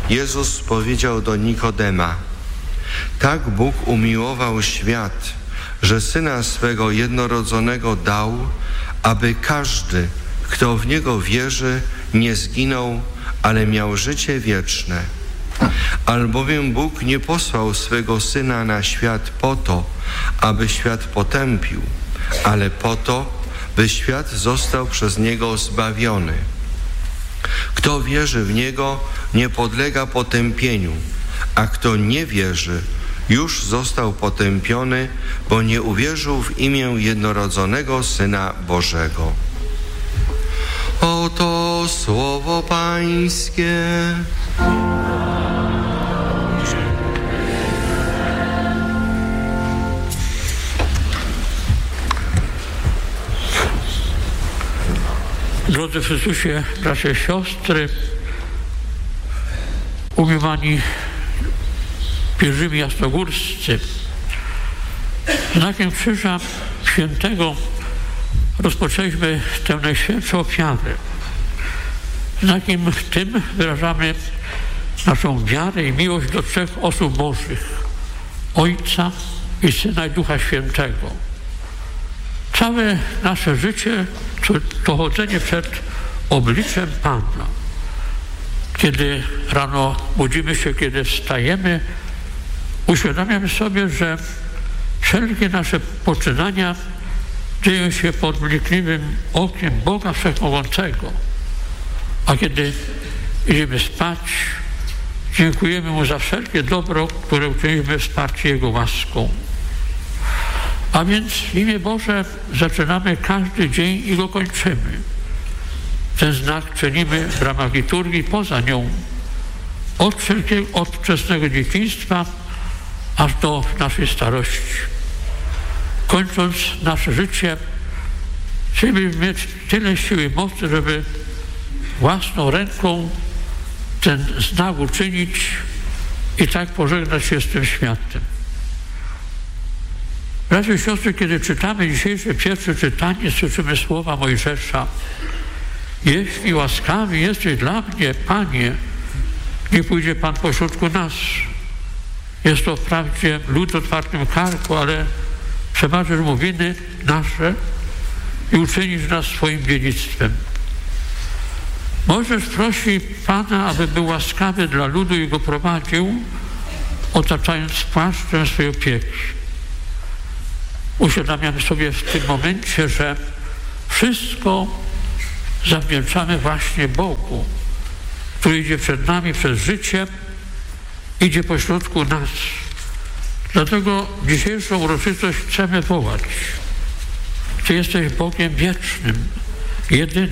Jezus powiedział do Nikodema: tak Bóg umiłował świat, że Syna swego jednorodzonego dał, aby każdy, kto w Niego wierzy, nie zginął, ale miał życie wieczne. Albowiem Bóg nie posłał swego Syna na świat po to, aby świat potępił, ale po to, by świat został przez Niego zbawiony. Kto wierzy w Niego, nie podlega potępieniu, a kto nie wierzy, już został potępiony, bo nie uwierzył w imię jednorodzonego Syna Bożego. Oto słowo Pańskie. Drodzy w Chrystusie, bracia i siostry, umiłowani pielgrzymi jasnogórscy, znakiem Krzyża Świętego rozpoczęliśmy tę najświętszą ofiarę. Znakiem tym wyrażamy naszą wiarę i miłość do trzech osób Bożych: Ojca i Syna i Ducha Świętego. Całe nasze życie to chodzenie przed obliczem Pana. Kiedy rano budzimy się, kiedy wstajemy, uświadamiamy sobie, że wszelkie nasze poczynania dzieją się pod wnikliwym okiem Boga Wszechmogącego. A kiedy idziemy spać, dziękujemy Mu za wszelkie dobro, które uczyniliśmy wsparcie Jego łaską. A więc w imię Boże zaczynamy każdy dzień i go kończymy. Ten znak czynimy w ramach liturgii poza nią, od wczesnego dzieciństwa aż do naszej starości. Kończąc nasze życie, chcemy mieć tyle siły i mocy, żeby własną ręką ten znak uczynić i tak pożegnać się z tym światem. Bracia i siostry, kiedy czytamy dzisiejsze pierwsze czytanie, słyszymy słowa Mojżesza: jeśli łaskawy jesteś dla mnie, Panie, nie pójdzie Pan pośrodku nas. Jest to wprawdzie lud o otwartym karku, ale przebaczysz mu winy nasze i uczynisz nas swoim dziedzictwem. Mojżesz prosi Pana, aby był łaskawy dla ludu i go prowadził, otaczając płaszczem swojej opieki. Uświadamiamy sobie w tym momencie, że wszystko zawdzięczamy właśnie Bogu, który idzie przed nami przez życie, idzie pośrodku nas. Dlatego dzisiejszą uroczystość chcemy wołać: Ty jesteś Bogiem wiecznym, jedynym.